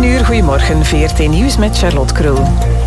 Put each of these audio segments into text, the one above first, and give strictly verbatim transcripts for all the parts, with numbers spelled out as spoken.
uur, goedemorgen. V R T Nieuws met Charlotte Krul.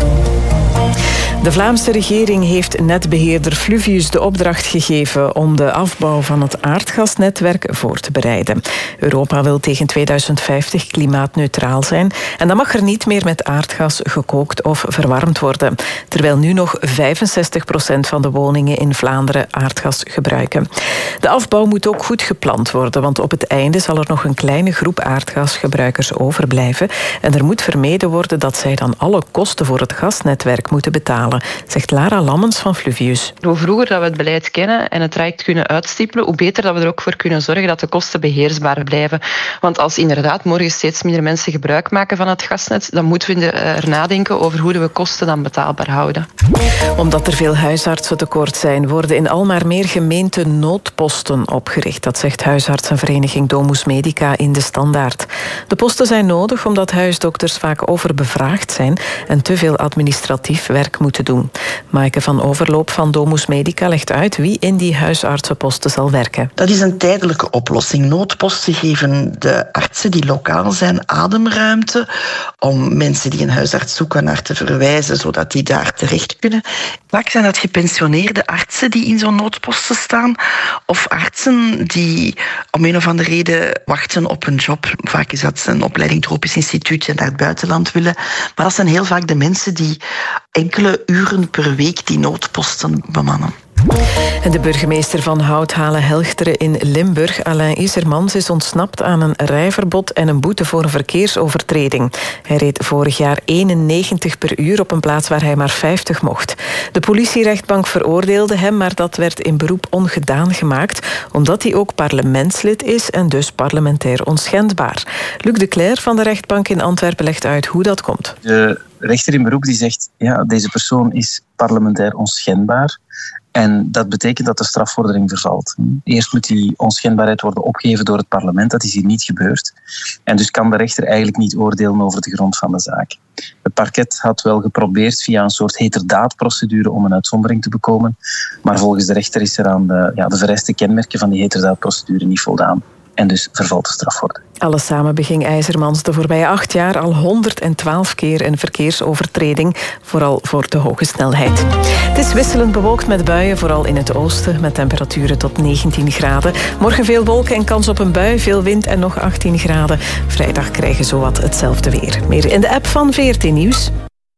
De Vlaamse regering heeft netbeheerder Fluvius de opdracht gegeven om de afbouw van het aardgasnetwerk voor te bereiden. Europa wil tegen tweeduizend vijftig klimaatneutraal zijn en dan mag er niet meer met aardgas gekookt of verwarmd worden, terwijl nu nog vijfenzestig procent van de woningen in Vlaanderen aardgas gebruiken. De afbouw moet ook goed gepland worden, want op het einde zal er nog een kleine groep aardgasgebruikers overblijven en er moet vermeden worden dat zij dan alle kosten voor het gasnetwerk moeten betalen, zegt Lara Lammens van Fluvius. Hoe vroeger dat we het beleid kennen en het traject kunnen uitstippelen, hoe beter dat we er ook voor kunnen zorgen dat de kosten beheersbaar blijven. Want als inderdaad morgen steeds minder mensen gebruik maken van het gasnet, dan moeten we er nadenken over hoe we kosten dan betaalbaar houden. Omdat er veel huisartsen tekort zijn, worden in al maar meer gemeenten noodposten opgericht. Dat zegt huisartsenvereniging Domus Medica in De Standaard. De posten zijn nodig omdat huisdokters vaak overbevraagd zijn en te veel administratief werk moeten doen. Maaike van Overloop van Domus Medica legt uit wie in die huisartsenposten zal werken. Dat is een tijdelijke oplossing. Noodposten geven de artsen die lokaal zijn ademruimte om mensen die een huisarts zoeken naar te verwijzen, zodat die daar terecht kunnen. Vaak zijn dat gepensioneerde artsen die in zo'n noodposten staan, of artsen die om een of andere reden wachten op een job. Vaak is dat een opleiding tropisch instituut en naar het buitenland willen. Maar dat zijn heel vaak de mensen die enkele uren per week die noodposten bemannen. En de burgemeester van Houthalen-Helchteren in Limburg, Alain Isermans, is ontsnapt aan een rijverbod en een boete voor een verkeersovertreding. Hij reed vorig jaar eenennegentig per uur op een plaats waar hij maar vijftig mocht. De politierechtbank veroordeelde hem, maar dat werd in beroep ongedaan gemaakt, omdat hij ook parlementslid is en dus parlementair onschendbaar. Luc de Cler van de rechtbank in Antwerpen legt uit hoe dat komt. De rechter in beroep die zegt, ja, deze persoon is parlementair onschendbaar. En dat betekent dat de strafvordering vervalt. Eerst moet die onschendbaarheid worden opgegeven door het parlement. Dat is hier niet gebeurd. En dus kan de rechter eigenlijk niet oordelen over de grond van de zaak. Het parket had wel geprobeerd via een soort heterdaadprocedure om een uitzondering te bekomen. Maar volgens de rechter is er aan de, ja, de vereiste kenmerken van die heterdaadprocedure niet voldaan. En dus vervalt de strafvordering. Alles samen beging IJzermans de voorbije acht jaar al honderdtwaalf keer een verkeersovertreding, vooral voor de hoge snelheid. Het is wisselend bewolkt met buien, vooral in het oosten, met temperaturen tot negentien graden. Morgen veel wolken en kans op een bui, veel wind en nog achttien graden. Vrijdag krijgen zowat hetzelfde weer. Meer in de app van V R T Nieuws.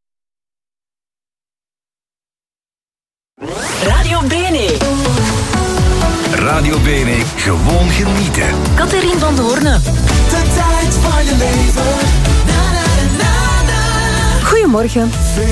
Radio Bene. Radio Bene, gewoon genieten. Catherine van Doorne. De tijd van je leven. Na, na, na, na. Goedemorgen.